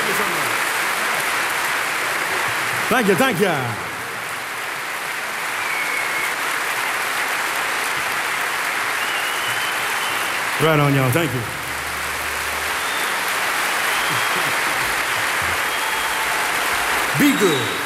Thank you so much. Thank you, thank you. Right on, y'all. Thank you. Be good.